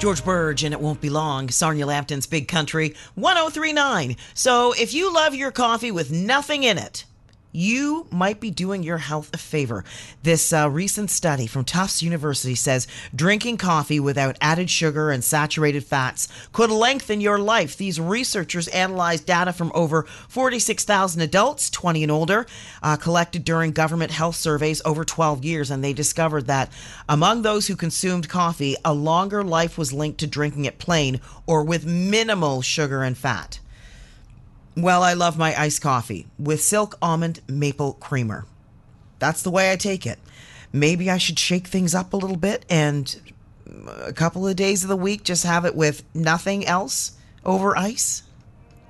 George Burge, and It Won't Be Long. Sonia Lampton's Big Country, 1039. So if you love your coffee with nothing in it, you might be doing your health a favor. This recent study from Tufts University says drinking coffee without added sugar and saturated fats could lengthen your life. These researchers analyzed data from over 46,000 adults, 20 and older, collected during government health surveys over 12 years, and they discovered that among those who consumed coffee, a longer life was linked to drinking it plain or with minimal sugar and fat. Well, I love my iced coffee with Silk Almond Maple Creamer. That's the way I take it. Maybe I should shake things up a little bit and a couple of days of the week just have it with nothing else over ice.